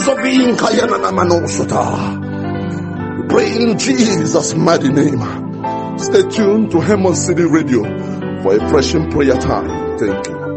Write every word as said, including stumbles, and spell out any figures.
Zovin Kayana Manosota. Pray in Jesus' mighty name. Stay tuned to Hammond City Radio for a fresh prayer time. Thank you.